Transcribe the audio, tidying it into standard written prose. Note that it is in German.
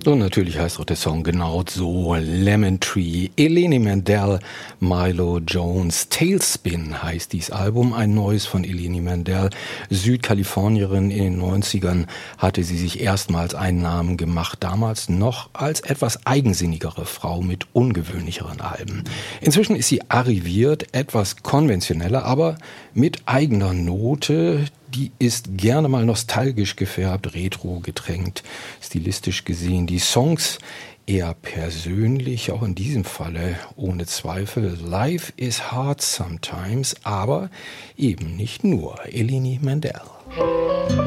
Und natürlich heißt auch der Song genau so, Lemon Tree. Eleni Mandel, Milo Jones, Tailspin heißt dieses Album, ein neues von Eleni Mandel. Südkalifornierin in den 90ern hatte sie sich erstmals einen Namen gemacht, damals noch als etwas eigensinnigere Frau mit ungewöhnlicheren Alben. Inzwischen ist sie arriviert, etwas konventioneller, aber mit eigener Note. Die ist gerne mal nostalgisch gefärbt, retro getränkt, stilistisch gesehen. Die Songs eher persönlich, auch in diesem Falle ohne Zweifel. Life is hard sometimes, aber eben nicht nur. Eleni Mandel.